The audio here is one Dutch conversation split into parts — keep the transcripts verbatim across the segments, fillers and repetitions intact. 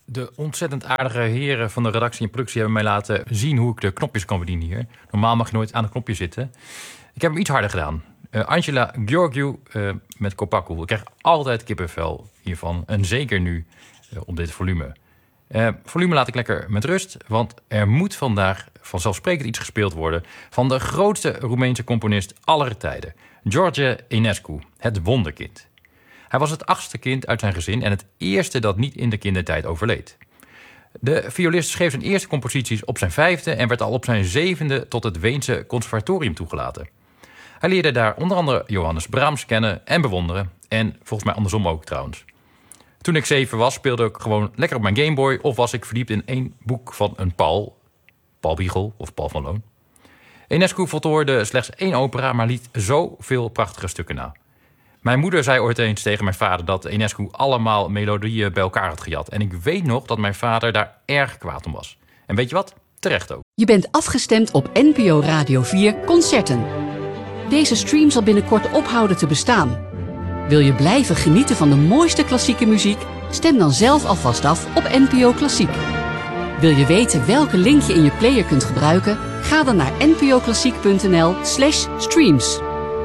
De ontzettend aardige heren van de redactie en productie hebben mij laten zien hoe ik de knopjes kan bedienen hier. Normaal mag je nooit aan het knopje zitten. Ik heb hem iets harder gedaan. Uh, Angela Gheorghiu uh, met Kopakkel. Ik krijg altijd kippenvel hiervan. En zeker nu uh, op dit volume. Uh, volume laat ik lekker met rust. Want er moet vandaag vanzelfsprekend iets gespeeld worden van de grootste Roemeense componist aller tijden. George Enescu, het wonderkind. Hij was het achtste kind uit zijn gezin en het eerste dat niet in de kindertijd overleed. De violist schreef zijn eerste composities op zijn vijfde en werd al op zijn zevende tot het Weense conservatorium toegelaten. Hij leerde daar onder andere Johannes Brahms kennen en bewonderen. En volgens mij andersom ook trouwens. Toen ik zeven was, speelde ik gewoon lekker op mijn Gameboy of was ik verdiept in één boek van een Paul. Paul Biegel of Paul van Loon. Enescu voltooide slechts één opera, maar liet zoveel prachtige stukken na. Mijn moeder zei ooit eens tegen mijn vader dat Enescu allemaal melodieën bij elkaar had gejat. En ik weet nog dat mijn vader daar erg kwaad om was. En weet je wat? Terecht ook. Je bent afgestemd op N P O Radio vier Concerten. Deze stream zal binnenkort ophouden te bestaan. Wil je blijven genieten van de mooiste klassieke muziek? Stem dan zelf alvast af op N P O Klassiek. Wil je weten welke link je in je player kunt gebruiken? Ga dan naar npoklassiek.nl slash streams.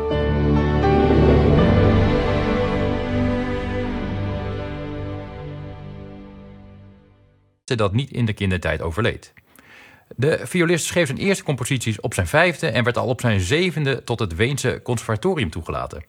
Dat niet in de kindertijd overleed. De violist schreef zijn eerste composities op zijn vijfde en werd al op zijn zevende tot het Weense conservatorium toegelaten.